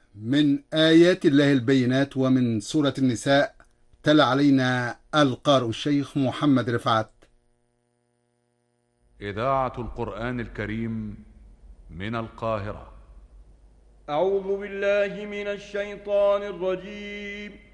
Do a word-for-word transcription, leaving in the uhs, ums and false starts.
من آيات الله البينات ومن سورة النساء. تلا علينا القارئ الشيخ محمد رفعت. إذاعة القرآن الكريم من القاهرة. أعوذ بالله من الشيطان الرجيم.